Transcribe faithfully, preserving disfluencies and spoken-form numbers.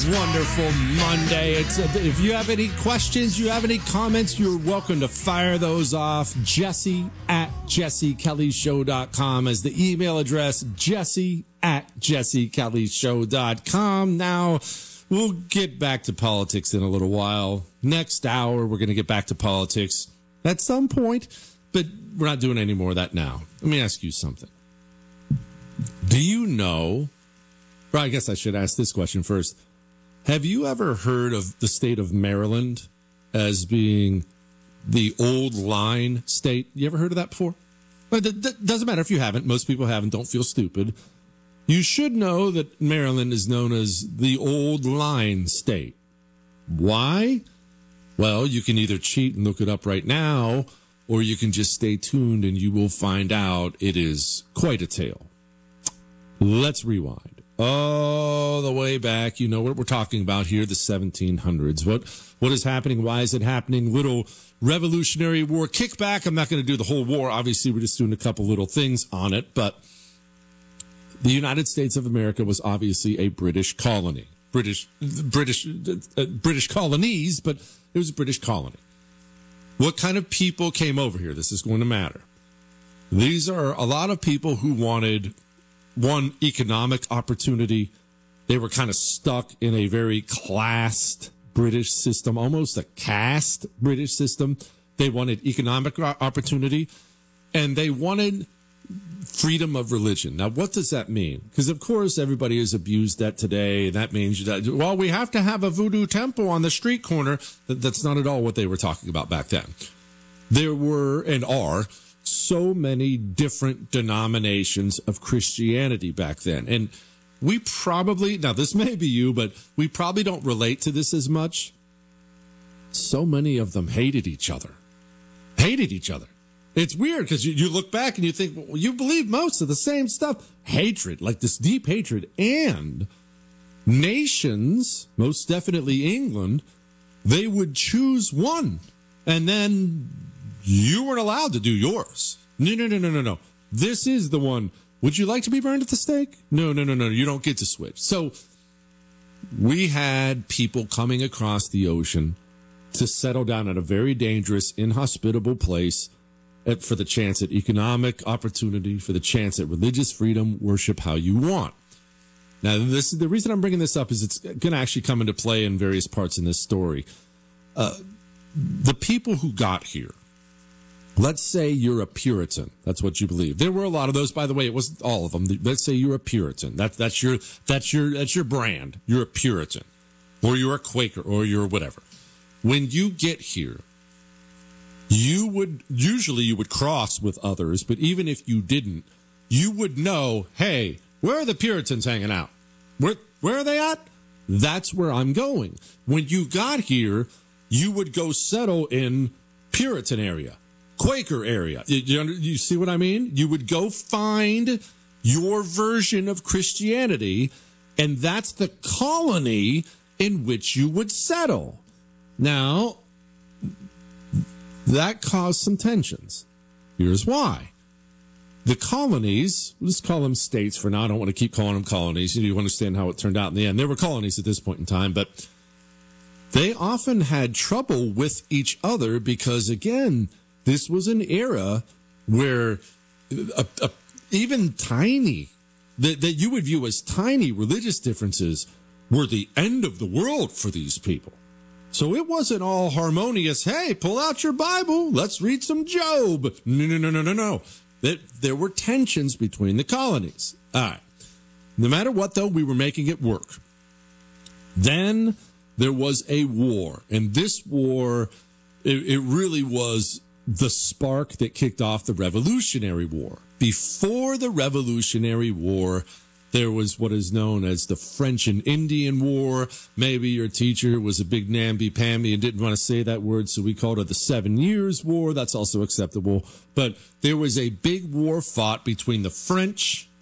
Wonderful Monday. It's a, if you have any questions, you have any comments, you're welcome to fire those off. Jesse at jesse kelly show dot com is the email address. Jesse at jesse kelly show dot com. Now, we'll get back to politics in a little while. Next hour, we're going to get back to politics at some point, but we're not doing any more of that now. Let me ask you something. Do you know, or I guess I should ask this question first. Have you ever heard of the state of Maryland as being the old line state? You ever heard of that before? Well, it doesn't matter if you haven't. Most people haven't. Don't feel stupid. You should know that Maryland is known as the old line state. Why? Well, you can either cheat and look it up right now, or you can just stay tuned and you will find out it is quite a tale. Let's rewind. Oh, the way back, you know what we're talking about here, the seventeen hundreds. What what is happening? Why is it happening? Little Revolutionary War kickback. I'm not going to do the whole war. Obviously, we're just doing a couple little things on it. But the United States of America was obviously a British colony. British, British, uh, British colonies, but it was a British colony. What kind of people came over here? This is going to matter. These are a lot of people who wanted one, economic opportunity. They were kind of stuck in a very classed British system, almost a caste British system. They wanted economic opportunity, and they wanted freedom of religion. Now, what does that mean? Because, of course, everybody has abused that today. That means, that, well, we have to have a voodoo temple on the street corner. That's not at all what they were talking about back then. There were and are so many different denominations of Christianity back then. And we probably, now this may be you, but we probably don't relate to this as much. So many of them hated each other. Hated each other. It's weird because you, you look back and you think, well, you believe most of the same stuff. Hatred, like this deep hatred. And nations, most definitely England, they would choose one. And then you weren't allowed to do yours. No, no, no, no, no, no. This is the one. Would you like to be burned at the stake? No, no, no, no. You don't get to switch. So we had people coming across the ocean to settle down at a very dangerous, inhospitable place at, for the chance at economic opportunity, for the chance at religious freedom, worship how you want. Now, this the reason I'm bringing this up is it's going to actually come into play in various parts in this story. Uh, the people who got here, let's say you're a Puritan. That's what you believe. There were a lot of those, by the way. It wasn't all of them. Let's say you're a Puritan. That, that's your, that's your, that's your brand. You're a Puritan, or you're a Quaker, or you're whatever. When you get here, you would, usually you would cross with others, but even if you didn't, you would know, hey, where are the Puritans hanging out? Where, where are they at? That's where I'm going. When you got here, you would go settle in Puritan area. Quaker area. You, you, you see what I mean? You would go find your version of Christianity, and that's the colony in which you would settle. Now, that caused some tensions. Here's why. The colonies, let's call them states for now. I don't want to keep calling them colonies. You understand how it turned out in the end. They were colonies at this point in time, but they often had trouble with each other because, again, this was an era where a, a, even tiny, that, that you would view as tiny religious differences were the end of the world for these people. So it wasn't all harmonious. Hey, pull out your Bible. Let's read some Job. No, no, no, no, no, no. That there were tensions between the colonies. All right. No matter what, though, we were making it work. Then there was a war. And this war, it, it really was the spark that kicked off the Revolutionary War. Before the Revolutionary War, there was what is known as the French and Indian War. Maybe your teacher was a big namby-pamby and didn't want to say that word, so we called it the Seven Years' War. That's also acceptable. But there was a big war fought between the French